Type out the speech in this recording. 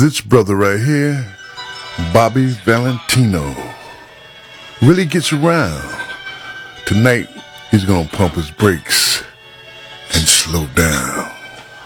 This brother right here, Bobby Valentino, really gets around. Tonight, he's gonna pump his brakes and slow down.